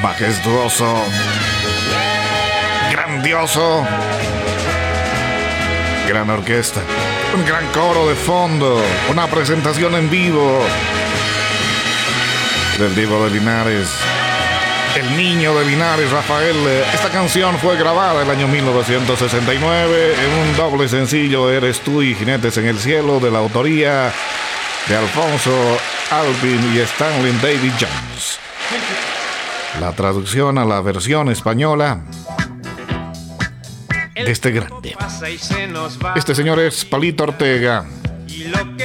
majestuoso, grandioso, gran orquesta, un gran coro de fondo, una presentación en vivo del Divo de Linares, el niño de Linares, Rafael. Esta canción fue grabada el año 1969 en un doble sencillo, Eres tú y Jinetes en el cielo, de la autoría de Alfonso Alvin y Stanley David Jones. La traducción a la versión española de este grande. Este señor es Palito Ortega.